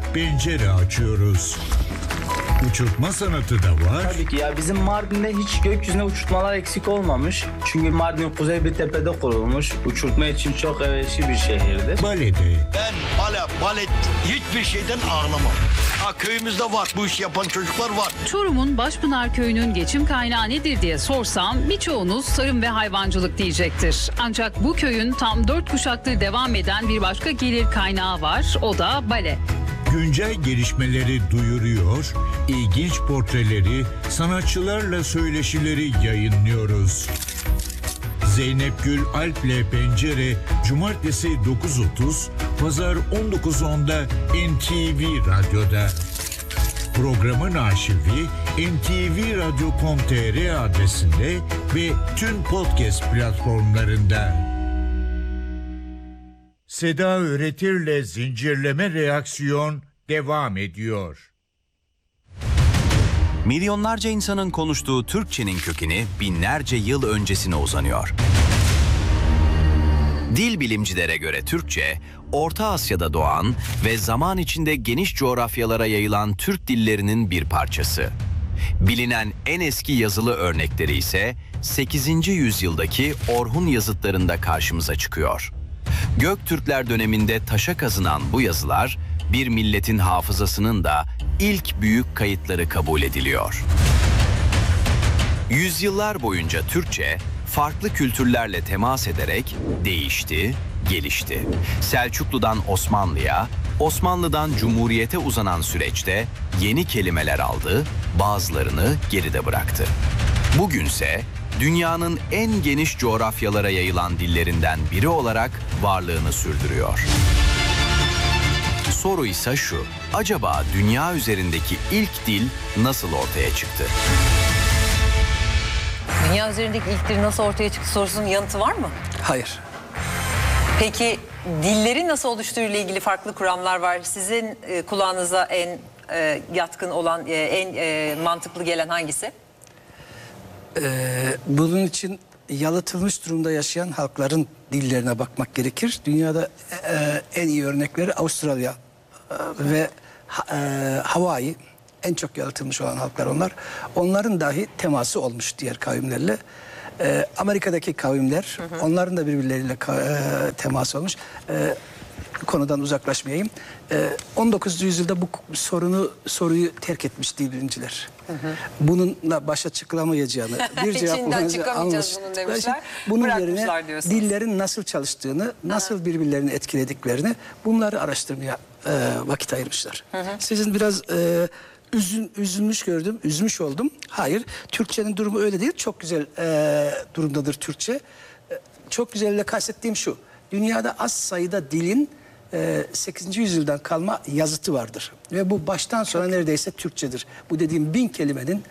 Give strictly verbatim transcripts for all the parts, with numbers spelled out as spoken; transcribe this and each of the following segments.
pencere açıyoruz. Uçurtma sanatı da var. Tabii ki ya, bizim Mardin'de hiç gökyüzüne uçurtmalar eksik olmamış. Çünkü Mardin kuzey bir tepede kurulmuş. Uçurtma için çok elverişli bir şehirdir. Balede. Ben bale, balet hiçbir şeyden ağlamam. Ha, köyümüzde var, bu işi yapan çocuklar var. Çorum'un Başpınar Köyü'nün geçim kaynağı nedir diye sorsam birçoğunuz tarım ve hayvancılık diyecektir. Ancak bu köyün tam dört kuşaktır devam eden bir başka gelir kaynağı var, o da bale. Güncel gelişmeleri duyuruyor, ilginç portreleri, sanatçılarla söyleşileri yayınlıyoruz. Zeynep Gül Alp'le Pencere, Cumartesi dokuz otuz, Pazar on dokuz onda N T V Radyo'da. Programın arşivi N T V Radyo nokta com nokta t r adresinde ve tüm podcast platformlarında. Seda Öğretir'le Zincirleme Reaksiyon devam ediyor. Milyonlarca insanın konuştuğu Türkçenin kökeni binlerce yıl öncesine uzanıyor. Dil bilimcilere göre Türkçe, Orta Asya'da doğan ve zaman içinde geniş coğrafyalara yayılan Türk dillerinin bir parçası. Bilinen en eski yazılı örnekleri ise sekizinci yüzyıldaki Orhun yazıtlarında karşımıza çıkıyor. Göktürkler döneminde taşa kazınan bu yazılar, bir milletin hafızasının da ilk büyük kayıtları kabul ediliyor. Yüzyıllar boyunca Türkçe, farklı kültürlerle temas ederek değişti, gelişti. Selçuklu'dan Osmanlı'ya, Osmanlı'dan Cumhuriyet'e uzanan süreçte yeni kelimeler aldı, bazılarını geride bıraktı. Bugünse dünyanın en geniş coğrafyalara yayılan dillerinden biri olarak varlığını sürdürüyor. Soru ise şu, acaba dünya üzerindeki ilk dil nasıl ortaya çıktı? Dünya üzerindeki ilk dil nasıl ortaya çıktı sorusunun yanıtı var mı? Hayır. Peki dilleri nasıl oluşturuyla ilgili farklı kuramlar var. Sizin e, kulağınıza en e, yatkın olan, e, en e, mantıklı gelen hangisi? Ee, bunun için yalıtılmış durumda yaşayan halkların dillerine bakmak gerekir. Dünyada e, en iyi örnekleri Avustralya e, ve e, Hawaii, en çok yalıtılmış olan halklar onlar. Onların dahi teması olmuş diğer kavimlerle. E, Amerika'daki kavimler, hı hı. onların da birbirleriyle e, teması olmuş. E, konudan uzaklaşmayayım. Ee, on dokuzuncu yüzyılda bu sorunu soruyu terk etmiş dil bilimciler. Hı hı. Bununla başa çıkılamayacağını, bir cevap çıkamayacağız bunun demişler. Bunun yerine dillerin nasıl çalıştığını, nasıl hı. birbirlerini etkilediklerini, bunları araştırmaya e, vakit ayırmışlar. Hı hı. Sizin biraz e, üzün, üzülmüş gördüm, üzmüş oldum. Hayır, Türkçenin durumu öyle değil. Çok güzel e, durumdadır Türkçe. E, çok güzelle kastettiğim şu: dünyada az sayıda dilin sekizinci yüzyıldan kalma yazıtı vardır. Ve bu baştan sona neredeyse Türkçedir. Bu dediğim bin kelimenin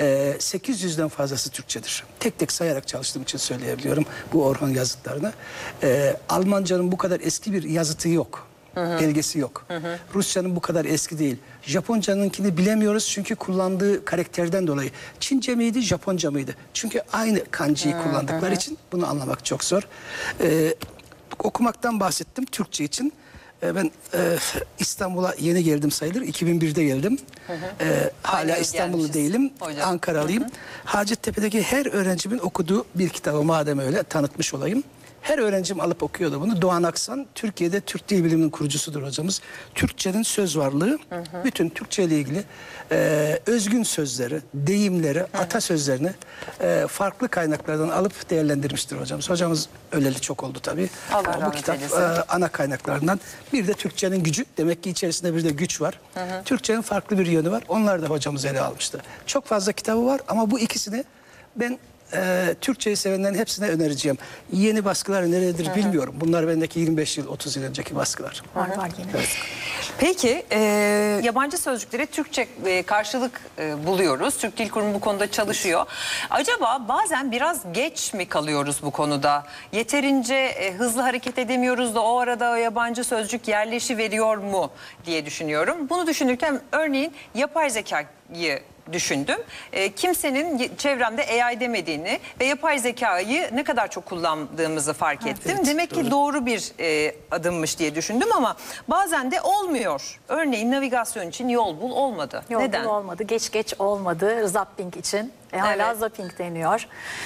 sekiz yüzden fazlası Türkçedir. Tek tek sayarak çalıştığım için söyleyebiliyorum bu Orhun yazıtlarını. Almancanın bu kadar eski bir yazıtı yok. Hı hı. Belgesi yok. Hı hı. Rusçanın bu kadar eski değil. Japoncanınkini bilemiyoruz çünkü kullandığı karakterden dolayı. Çince miydi, Japonca mıydı? Çünkü aynı kanjiyi hı, kullandıkları hı. için bunu anlamak çok zor. Ee, okumaktan bahsettim Türkçe için. Ben e, İstanbul'a yeni geldim sayılır. iki bin birde geldim. Hı hı. E, hala İstanbullu değilim. Hocam. Ankaralıyım. Hı hı. Hacettepe'deki her öğrencimin okuduğu bir kitabı, madem öyle tanıtmış olayım. Her öğrencim alıp okuyordu bunu. Doğan Aksan, Türkiye'de Türk Dil Bilimi'nin kurucusudur hocamız. Türkçenin söz varlığı, hı hı. bütün Türkçe ile ilgili e, özgün sözleri, deyimleri, hı hı. atasözlerini e, farklı kaynaklardan alıp değerlendirmiştir hocamız. Hocamız öleli çok oldu tabii. Allah Bu kitap e, ana kaynaklarından. Bir de Türkçenin gücü. Demek ki içerisinde bir de güç var. Hı hı. Türkçenin farklı bir yönü var. Onlar da hocamız ele almıştı. Çok fazla kitabı var ama bu ikisini ben Ee, Türkçeyi sevenlerin hepsine önereceğim. Yeni baskılar nerededir hı hı. bilmiyorum. Bunlar bendeki yirmi beş yıl, otuz yıl önceki baskılar. Var var yine. Evet. Peki e, yabancı sözcüklere Türkçe e, karşılık e, buluyoruz. Türk Dil Kurumu bu konuda çalışıyor. Acaba bazen biraz geç mi kalıyoruz bu konuda? Yeterince e, hızlı hareket edemiyoruz da o arada o yabancı sözcük yerleşiveriyor mu diye düşünüyorum. Bunu düşünürken örneğin yapay zekayı düşündüm. E, kimsenin y- çevremde A I demediğini ve yapay zekayı ne kadar çok kullandığımızı fark ettim. Evet, Demek ki doğru. doğru bir e, adımmış diye düşündüm ama bazen de olmuyor. Örneğin navigasyon için yol bul olmadı. Yol Neden? bul olmadı, geç geç olmadı zapping için. E, hala Evet. zapping deniyor.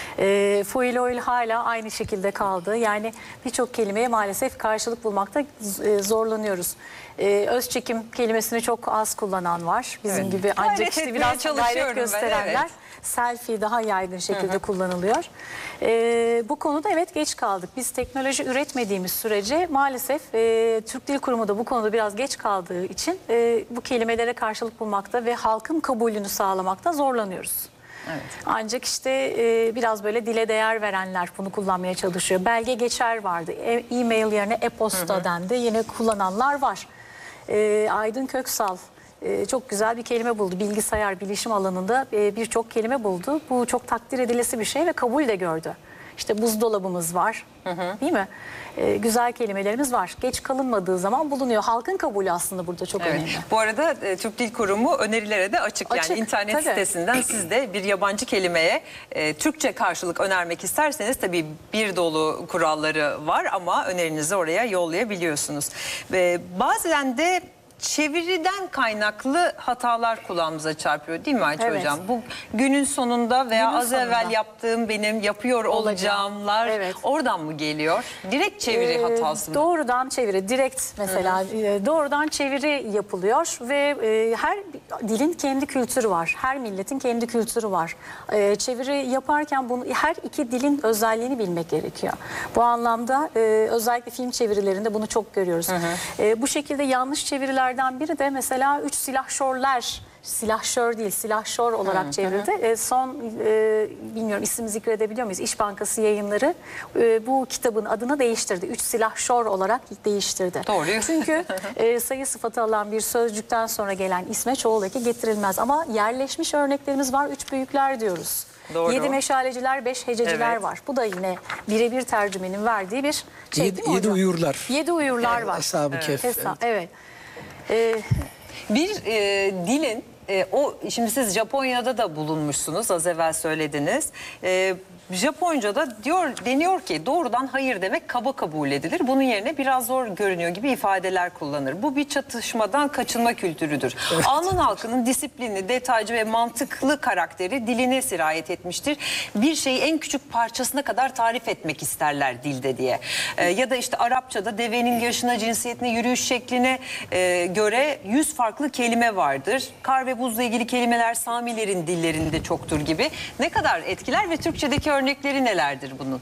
E, full oil hala aynı şekilde kaldı. Yani birçok kelimeye maalesef karşılık bulmakta z- e, zorlanıyoruz. E, öz çekim kelimesini çok az kullanan var. Bizim Evet. gibi ancak Gayret işte etmeye biraz çalışıyorum gayret ben, gösterenler. evet. Selfie daha yaygın şekilde kullanılıyor. E, bu konuda evet geç kaldık. Biz teknoloji üretmediğimiz sürece maalesef e, Türk Dil Kurumu da bu konuda biraz geç kaldığı için e, bu kelimelere karşılık bulmakta ve halkın kabulünü sağlamakta zorlanıyoruz. Evet. Ancak işte e, biraz böyle dile değer verenler bunu kullanmaya çalışıyor. Belge geçer vardı. E- E-mail yerine e-posta dendi. Yine kullananlar var. E, Aydın Köksal e, çok güzel bir kelime buldu. Bilgisayar, bilişim alanında e, birçok kelime buldu. Bu çok takdir edilesi bir şey ve kabul de gördü. İşte buzdolabımız var, değil mi? E, güzel kelimelerimiz var. Geç kalınmadığı zaman bulunuyor. Halkın kabulü aslında burada çok Evet. önemli. Bu arada e, Türk Dil Kurumu önerilere de açık. Açık, Yani internet tabii. sitesinden siz de bir yabancı kelimeye e, Türkçe karşılık önermek isterseniz tabii bir dolu kuralları var ama önerinizi oraya yollayabiliyorsunuz. Ve bazen de çeviriden kaynaklı hatalar kulağımıza çarpıyor değil mi Ayça Evet. Hocam? Bu günün sonunda veya Günün az evvel sonunda. yaptığım benim yapıyor olacağımlar Evet. oradan mı geliyor? Direkt çeviri Ee, hatası mı? Doğrudan çeviri, direkt mesela e, doğrudan çeviri yapılıyor ve e, her dilin kendi kültürü var. Her milletin kendi kültürü var. E, çeviri yaparken bunu her iki dilin özelliğini bilmek gerekiyor. Bu anlamda e, özellikle film çevirilerinde bunu çok görüyoruz. E, bu şekilde yanlış çevirilerden biri de mesela üç silahşörler, silahşör değil silahşör olarak çevrildi. E, son e, bilmiyorum isim zikredebiliyor muyuz? İş Bankası Yayınları e, bu kitabın adını değiştirdi. Üç silahşör olarak değiştirdi. Doğru. Çünkü e, sayı sıfatı alan bir sözcükten sonra gelen isme çoğul eki getirilmez. Ama yerleşmiş örneklerimiz var. Üç büyükler diyoruz. Doğru. Yedi meşaleciler, beş hececiler Evet. var. Bu da yine birebir tercümenin verdiği bir şey Yedi, değil mi yedi hocam? uyurlar. Yedi uyurlar var. Ashab-ı Kehf. Hesa- evet. E, Bir e, dilin e, o şimdi siz Japonya'da da bulunmuşsunuz az evvel söylediniz. E, Japonca'da diyor deniyor ki doğrudan hayır demek kaba kabul edilir. Bunun yerine biraz zor görünüyor gibi ifadeler kullanır. Bu bir çatışmadan kaçınma kültürüdür. Alman halkının disiplinli, detaycı ve mantıklı karakteri diline sirayet etmiştir. Bir şeyi en küçük parçasına kadar tarif etmek isterler dilde diye. E, ya da işte Arapçada devenin yaşına, cinsiyetine, yürüyüş şekline e, göre yüz farklı kelime vardır. Kar ve buzla ilgili kelimeler Samilerin dillerinde çoktur gibi. Ne kadar etkiler ve Türkçedeki örnekleri nelerdir bunun?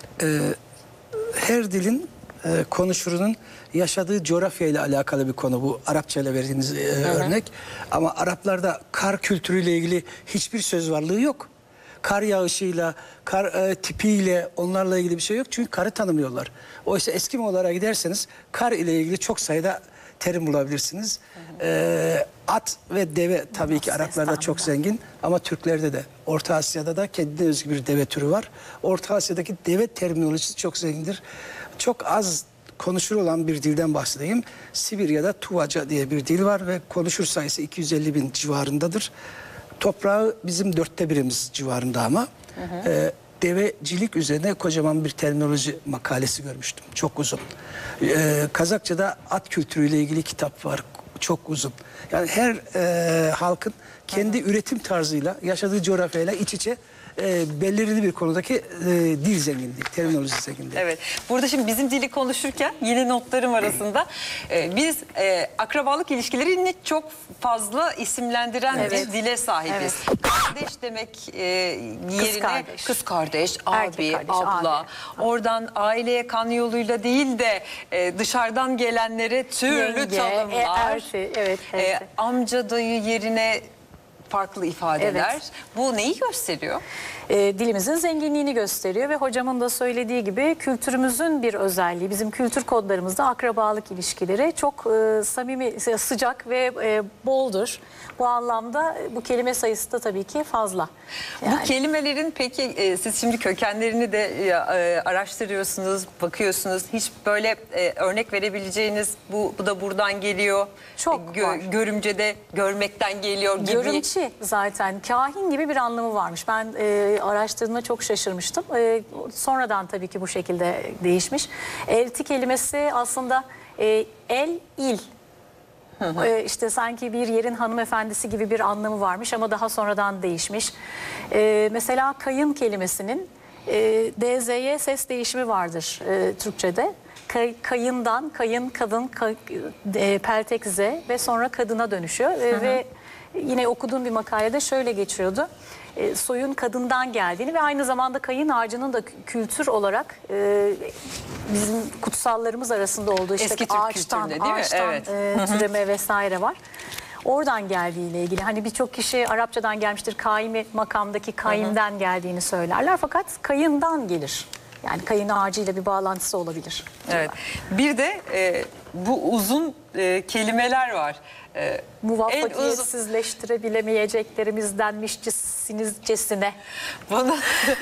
Her dilin e, konuşurunun yaşadığı coğrafya ile alakalı bir konu bu Arapça ile verdiğiniz e, örnek. Ama Araplarda kar kültürüyle ilgili hiçbir söz varlığı yok. Kar yağışıyla, kar e, tipiyle onlarla ilgili bir şey yok. Çünkü karı tanımıyorlar. Oysa Eskimolara giderseniz kar ile ilgili çok sayıda terim bulabilirsiniz. Ee, at ve deve tabii ki Araplarda çok zengin ama Türklerde de Orta Asya'da da kendine özgü bir deve türü var. Orta Asya'daki deve terminolojisi çok zengindir. Çok az konuşur olan bir dilden bahsedeyim. Sibirya'da Tuvaca diye bir dil var ve konuşur sayısı iki yüz elli bin civarındadır. Toprağı bizim dörtte birimiz civarında ama. Hı hı. Ee, devecilik üzerine kocaman bir terminoloji makalesi görmüştüm. Çok uzun. Ee, Kazakça'da at kültürüyle ilgili kitap var. Çok uzun. Yani her e, halkın kendi Aha. üretim tarzıyla, yaşadığı coğrafyayla iç içe e, belirli bir konudaki e, dil zenginliği, terminoloji zenginliği. Evet. Burada şimdi bizim dili konuşurken yine notlarım arasında e, biz e, akrabalık ilişkilerini çok fazla isimlendiren Evet. bir dile sahibiz. Evet. Kardeş demek e, yerine kardeş. kız kardeş, Erkek abi, kardeş, abla. abi. Oradan aileye kan yoluyla değil de e, dışarıdan gelenlere türlü Yenge, tanımlar. e, erti, evet, E, erti. amca dayı yerine farklı ifadeler. Evet. Bu neyi gösteriyor? e, dilimizin zenginliğini gösteriyor ve hocamın da söylediği gibi kültürümüzün bir özelliği. Bizim kültür kodlarımızda akrabalık ilişkileri çok e, samimi, sıcak ve e, boldur. Bu anlamda bu kelime sayısı da tabii ki fazla. Yani. Bu kelimelerin peki e, siz şimdi kökenlerini de e, araştırıyorsunuz, bakıyorsunuz. Hiç böyle e, örnek verebileceğiniz bu, bu da buradan geliyor. Çok var. Görümce'de görmekten geliyor gibi. Görümçe elçi zaten, kahin gibi bir anlamı varmış. Ben e, araştırdığımda çok şaşırmıştım. E, sonradan tabii ki bu şekilde değişmiş. Elti kelimesi aslında e, el, il. Ee, işte sanki bir yerin hanımefendisi gibi bir anlamı varmış ama daha sonradan değişmiş. Ee, mesela kayın kelimesinin e, D Z Y ses değişimi vardır e, Türkçe'de. Kay, kayından, kayın, kadın, kay, e, peltek Z ve sonra kadına dönüşüyor. E, ve yine okuduğum bir makalede şöyle geçiyordu. E, soyun kadından geldiğini ve aynı zamanda kayın ağacının da kültür olarak e, bizim kutsallarımız arasında olduğu işte Eski Türk ağaçtan, kültüründe değil mi? ağaçtan Evet. e, türeme vesaire var. Oradan geldiğiyle ilgili hani birçok kişi Arapçadan gelmiştir, kaimi makamdaki kayimden geldiğini söylerler fakat kayından gelir. Yani kayın ağacıyla bir bağlantısı olabilir. Evet. Bir de e, bu uzun e, kelimeler var. E, en uzun Muvaffakiyetsizleştirebilemeyeceklerimizdenmişçisinizcesine. Bunu,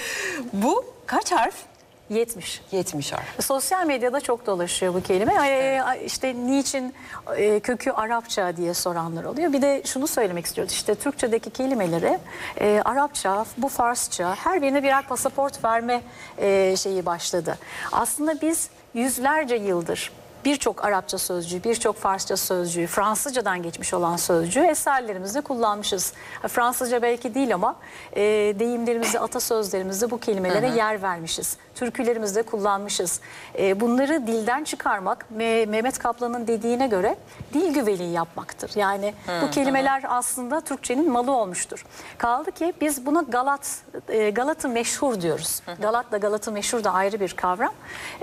bu kaç harf? yetmiş. yetmiş harf. Sosyal medyada çok dolaşıyor bu kelime. Evet. İşte niçin e, kökü Arapça diye soranlar oluyor. Bir de şunu söylemek istiyoruz. İşte Türkçedeki kelimeleri e, Arapça, bu Farsça her birine birer pasaport verme e, şeyi başladı. Aslında biz yüzlerce yıldır birçok Arapça sözcüğü, birçok Farsça sözcüğü, Fransızcadan geçmiş olan sözcüğü eserlerimizde kullanmışız. Fransızca belki değil ama e, deyimlerimizde, atasözlerimizde bu kelimelere hı hı. yer vermişiz. Türkülerimizde kullanmışız. E, bunları dilden çıkarmak, Me- Mehmet Kaplan'ın dediğine göre dil güveliği yapmaktır. Yani hı, bu kelimeler hı. aslında Türkçenin malı olmuştur. Kaldı ki biz buna Galat, e, Galat'ı meşhur diyoruz. Hı hı. Galat'la Galat'ı meşhur da ayrı bir kavram.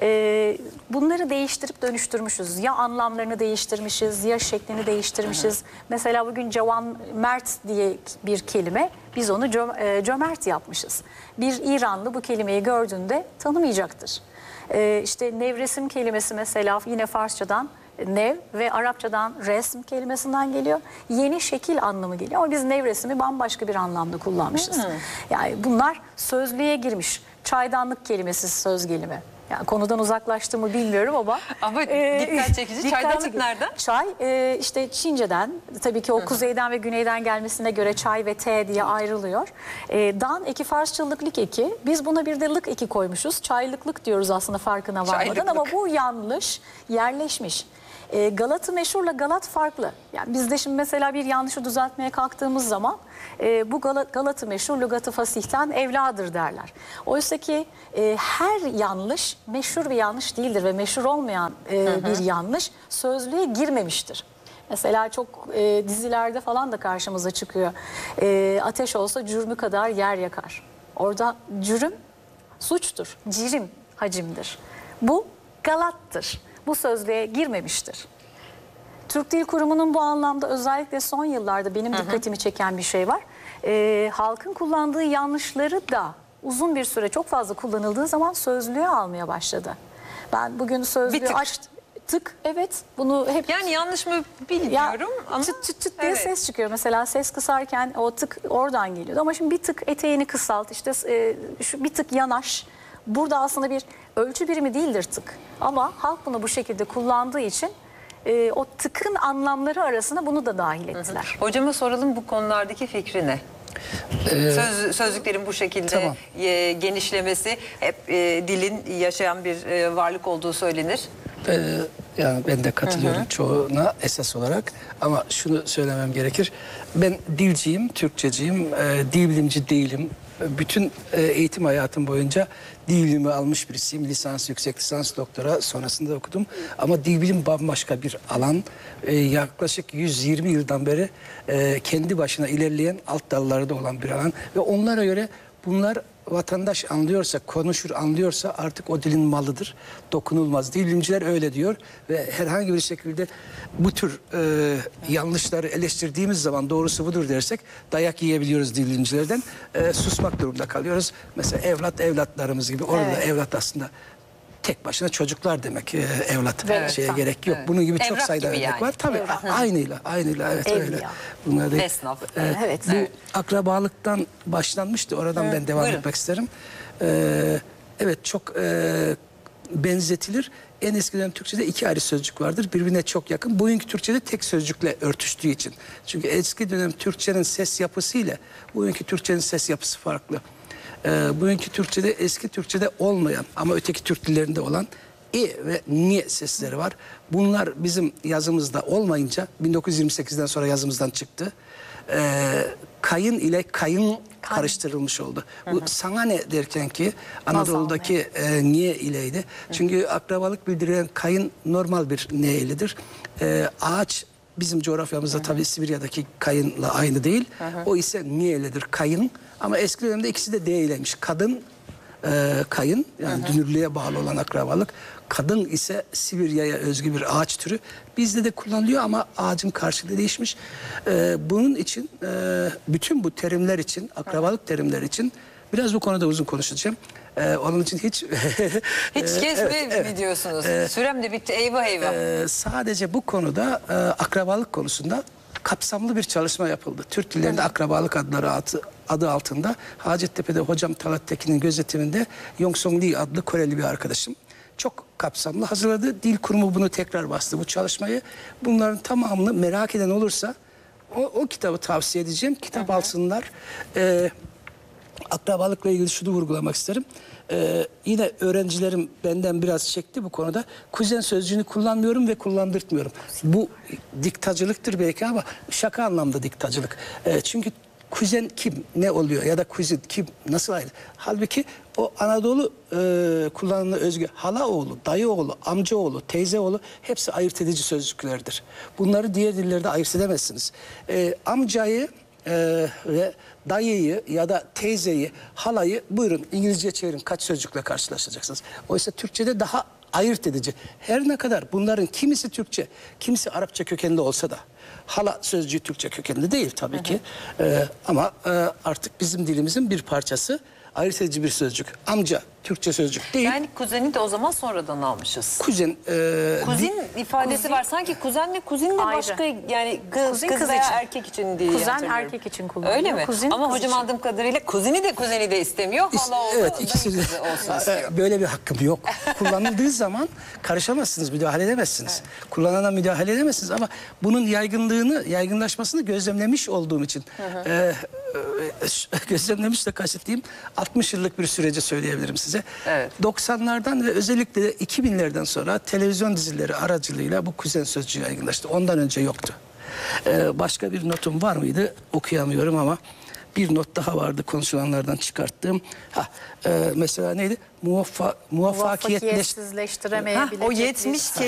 E, bunları değiştirip dönüştürmüşüz. Ya anlamlarını değiştirmişiz, ya şeklini değiştirmişiz. Hı hı. Mesela bugün Cevan Mert diye bir kelime, biz onu cö- e, cömert yapmışız. Bir İranlı bu kelimeyi gördüğünde tanımayacaktır. E, işte nevresim kelimesi mesela yine Farsçadan nev ve Arapçadan resm kelimesinden geliyor. Yeni şekil anlamı geliyor ama biz nevresimi bambaşka bir anlamda kullanmışız. Hı. Yani bunlar sözlüğe girmiş. Çaydanlık kelimesi söz gelimi. Yani konudan uzaklaştığımı bilmiyorum ama. Ama e, dikkat çekici. Dikkat Çaydanlık çekici. nereden? Çay e, işte Çince'den, tabii ki o kuzeyden ve güneyden gelmesine göre çay ve te diye ayrılıyor. E, dan eki Farsçalık lik eki. Biz buna bir de lık eki koymuşuz. Çaylıklık diyoruz aslında farkına varmadan. Çaylıklık. Ama bu yanlış, yerleşmiş. E, Galat'ı meşhurla Galat farklı. Yani biz de şimdi mesela bir yanlışı düzeltmeye kalktığımız zaman e, bu Galat, Galat'ı meşhur, lügatı fasihten evladır derler. Oysa ki e, her yanlış meşhur bir yanlış değildir ve meşhur olmayan e, hı hı. bir yanlış sözlüğe girmemiştir. Mesela çok e, dizilerde falan da karşımıza çıkıyor. E, ateş olsa cürmü kadar yer yakar. Orada cürüm suçtur, cirim hacimdir. Bu Galat'tır. Bu sözlüğe girmemiştir. Türk Dil Kurumu'nun bu anlamda özellikle son yıllarda benim hı hı. dikkatimi çeken bir şey var. Ee, halkın kullandığı yanlışları da uzun bir süre çok fazla kullanıldığı zaman sözlüğe almaya başladı. Ben bugün sözlüğü açtım. Tık, evet, bunu hep... Yani yanlış mı bilmiyorum ya, ama... Çıt çıt çıt diye evet. ses çıkıyor. Mesela ses kısarken o tık oradan geliyordu. Ama şimdi bir tık eteğini kısalt, işte e, şu bir tık yanaş. Burada aslında bir ölçü birimi değildir tık. Ama halk bunu bu şekilde kullandığı için e, o tıkın anlamları arasına bunu da dahil ettiler. Hı hı. Hocama soralım, bu konulardaki fikri ne? Ee, Söz, sözlüklerin bu şekilde tamam. e, genişlemesi, hep e, dilin yaşayan bir e, varlık olduğu söylenir. Ee, yani ben de katılıyorum hı hı. çoğuna esas olarak, ama şunu söylemem gerekir. Ben dilciyim, Türkçeciyim, e, dil bilimci değilim. Bütün e, eğitim hayatım boyunca dil bilimi almış birisiyim. Lisans, yüksek lisans, doktora sonrasında okudum. Ama dil bilim bambaşka bir alan. E, yaklaşık yüz yirmi yıldan beri e, kendi başına ilerleyen, alt dalları da olan bir alan. Ve onlara göre bunlar vatandaş anlıyorsa, konuşur anlıyorsa artık o dilin malıdır. Dokunulmaz. Dil bilimciler öyle diyor ve herhangi bir şekilde bu tür e, yanlışları eleştirdiğimiz zaman doğrusu budur dersek dayak yiyebiliyoruz dil bilimcilerden. E, susmak durumunda kalıyoruz. Mesela evlat evlatlarımız gibi. Orada evet. evlat aslında tek başına çocuklar demek, e, evlat evet, şeye tamam. gerek yok. Evet. Bunun gibi Evrak çok sayıda örnek yani. var. Tabii Evrak. aynıyla, aynıyla evet Evliya. öyle. Bunlar da, Esnaf. E, evet. Bu evet. akrabalıktan başlanmıştı. Oradan Hı. ben devam Buyurun. etmek isterim. E, evet çok e, benzetilir. En eski dönem Türkçe'de iki ayrı sözcük vardır. Birbirine çok yakın. Bugünkü Türkçe'de tek sözcükle örtüştüğü için. Çünkü eski dönem Türkçenin ses yapısı ile bugünkü Türkçenin ses yapısı farklı. Ee, bugünkü Türkçe'de eski Türkçe'de olmayan ama öteki Türk dillerinde olan e ve niye sesleri var. Bunlar bizim yazımızda olmayınca bin dokuz yüz yirmi sekizden sonra yazımızdan çıktı. Ee, kayın ile kayın karıştırılmış oldu. Hı hı. Bu sana ne derken ki Anadolu'daki e, niye ileydi. Çünkü akrabalık bildiren kayın normal bir neyelidir. E, ağaç bizim coğrafyamızda, hı hı, tabii Sibirya'daki kayınla aynı değil. Hı hı. O ise niyelidir kayın. Ama eski dönemde ikisi de değilmiş. Kadın e, kayın, yani hı hı, dünürlüğe bağlı olan akrabalık. Kadın ise Sibirya'ya özgü bir ağaç türü. Bizde de kullanılıyor ama ağacın karşılığı değişmiş. Ee, bunun için e, bütün bu terimler için, akrabalık terimleri için biraz bu konuda uzun konuşacağım. Ee, onun için hiç... hiç kesme evet, evet. mi diyorsunuz? Ee, Sürem de bitti, eyvah eyvah. E, sadece bu konuda e, akrabalık konusunda kapsamlı bir çalışma yapıldı. Türk dillerinde akrabalık adları adı, adı altında Hacettepe'de hocam Talat Tekin'in gözetiminde Yong Song Lee adlı Koreli bir arkadaşım çok kapsamlı hazırladı. Dil Kurumu bunu tekrar bastı, bu çalışmayı. Bunların tamamını merak eden olursa o, o kitabı tavsiye edeceğim. Kitap, hı hı, alsınlar. Ee, akrabalıkla ilgili şunu vurgulamak isterim. Ee, yine öğrencilerim benden biraz çekti bu konuda. Kuzen sözcüğünü kullanmıyorum ve kullandırtmıyorum. Bu diktacılıktır belki ama şaka anlamda diktacılık. Ee, çünkü kuzen kim, ne oluyor ya da kuzin kim, nasıl ayrı? Halbuki o Anadolu e, kullanımına özgü hala oğlu, dayı oğlu, amca oğlu, teyze oğlu hepsi ayırt edici sözcüklerdir. Bunları diğer dillerde ayırt edemezsiniz. E, amcayı e, ve dayıyı ya da teyzeyi, halayı buyurun İngilizce çevirin, kaç sözcükle karşılaşacaksınız. Oysa Türkçe'de daha ayırt edici. Her ne kadar bunların kimisi Türkçe, kimisi Arapça kökenli olsa da hala sözcüğü Türkçe kökenli değil tabii, hı hı, ki. Ee, ama e, artık bizim dilimizin bir parçası, ayırt edici bir sözcük. Amca Türkçe sözcük değil. Yani kuzeni de o zaman sonradan almışız. Kuzen. E, Kuzin di, ifadesi kuzin, var. Sanki kuzenle kuzin de ayrı, başka, yani kız, kuzin, kız kız veya için, erkek için diye kuzen hatırlıyorum. erkek için kullanılıyor. Öyle mi? Kuzin, ama kız hocam için. anladığım kadarıyla kuzini de kuzeni de istemiyor. Hala oğlu evet, dayı ikisi de, kızı olsun istiyor. böyle bir hakkım yok. Kullanıldığı zaman karışamazsınız, müdahale edemezsiniz. Evet. Kullanana müdahale edemezsiniz ama bunun yaygınlığını, yaygınlaşmasını gözlemlemiş olduğum için, hı hı, e, e, gözlemlemiş de kastettiğim altmış yıllık bir sürece söyleyebilirim size. Evet. doksanlardan ve özellikle de iki binlerden sonra televizyon dizileri aracılığıyla bu kuzen sözcüğü yaygınlaştı. Ondan önce yoktu. Ee, başka bir notum var mıydı? Okuyamıyorum ama bir not daha vardı konuşulanlardan çıkarttığım. Ha, e, mesela neydi? Muvaffa, muvaffakiyetleş... Muvaffakiyetsizleştiremeyebilecek Ha, o yetmiş bir...